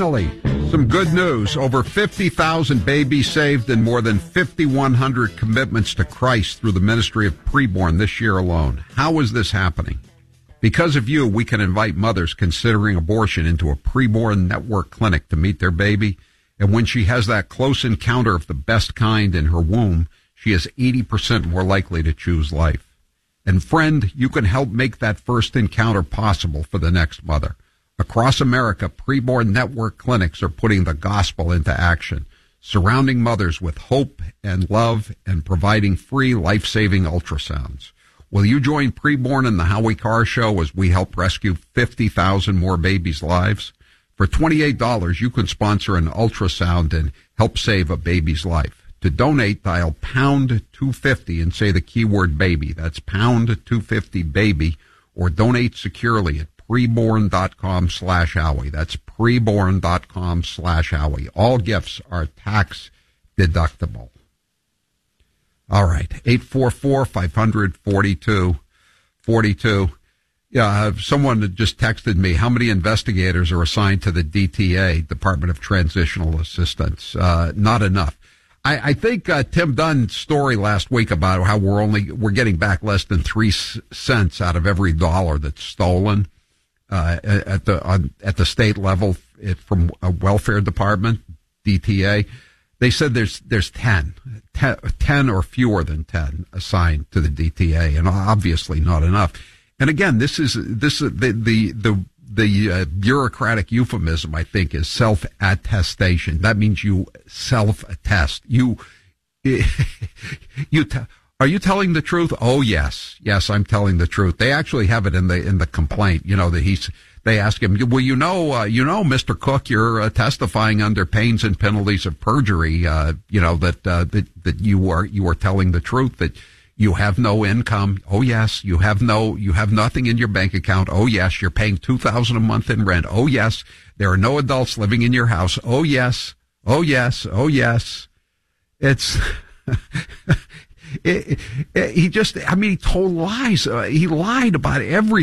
Finally, some good news. Over 50,000 babies saved and more than 5,100 commitments to Christ through the ministry of Preborn this year alone. How is this happening? Because of you, we can invite mothers considering abortion into a Preborn network clinic to meet their baby. And when she has that close encounter of the best kind in her womb, she is 80% more likely to choose life. And friend, you can help make that first encounter possible for the next mother. Across America, Preborn network clinics are putting the gospel into action, surrounding mothers with hope and love and providing free life-saving ultrasounds. Will you join Preborn and the Howie Carr Show as we help rescue 50,000 more babies' lives? For $28, you can sponsor an ultrasound and help save a baby's life. To donate, dial pound 250 and say the keyword baby. That's pound 250 baby, or donate securely at preborn.com/Howie. That's preborn.com/Howie. All gifts are tax deductible. All right. 844-500-4242. Yeah, someone just texted me, how many investigators are assigned to the DTA, Department of Transitional Assistance? Not enough. I think Tim Dunn's story last week about how we're getting back less than 3 cents out of every dollar that's stolen at the state level from a welfare department, DTA. They said there's 10 or fewer than 10 assigned to the DTA, and obviously not enough. And again, this is the bureaucratic euphemism, I think, is self-attestation. That means you self-attest. Are you telling the truth? Oh, yes. Yes, I'm telling the truth. They actually have it in the complaint, that they ask him, well, Mr. Cook, you're testifying under pains and penalties of perjury, that you are telling the truth, that you have no income. Oh, yes. You have nothing in your bank account. Oh, yes. You're paying $2,000 a month in rent. Oh, yes. There are no adults living in your house. Oh, yes. Oh, yes. Oh, yes. It's, he told lies. He lied about everything.